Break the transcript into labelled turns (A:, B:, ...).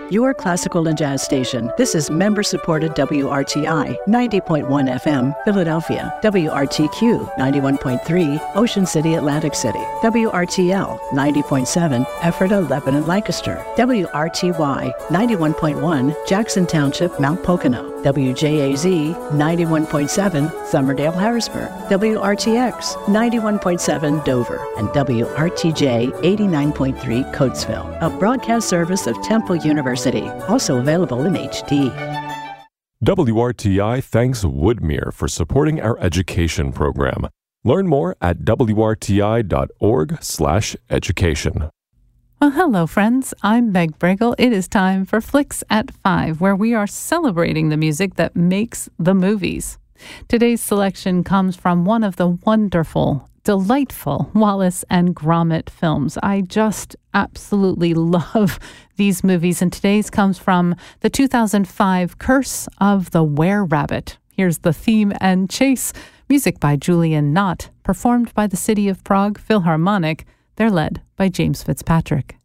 A: your classical and jazz station. This is member-supported WRTI 90.1 FM, Philadelphia, WRTQ 91.3, Ocean City, Atlantic City, WRTL 90.7, Ephrata, Lebanon, Lancaster, WRTY 91.1, Jackson Township, Mount Pocono, WJAZ 91.7, Summerdale, Harrisburg, WRTX 91.7, Dover, and WRTJ 89.3, Coatesville, a broadcast service of Temple University, also available in HD.
B: WRTI thanks Woodmere for supporting our education program. Learn more at wrti.org/education.
C: Well, hello, friends. I'm Meg Bragel. It is time for Flicks at 5, where we are celebrating the music that makes the movies. Today's selection comes from one of the wonderful, delightful Wallace and Gromit films. I just absolutely love these movies, and today's comes from the 2005 Curse of the Were-Rabbit. Here's the theme and chase, music by Julian Knott, performed by the City of Prague Philharmonic. They're led by James Fitzpatrick.